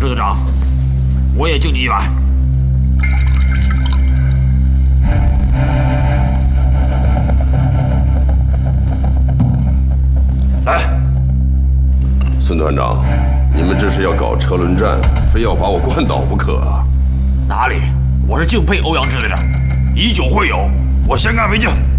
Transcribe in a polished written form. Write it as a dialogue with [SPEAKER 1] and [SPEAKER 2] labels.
[SPEAKER 1] 支队长，我也敬你一碗。来，
[SPEAKER 2] 孙团长，你们这是要搞车轮战，非要把我灌倒不可啊！
[SPEAKER 1] 哪里？我是敬佩欧阳支队长，以酒会友，我先干为敬。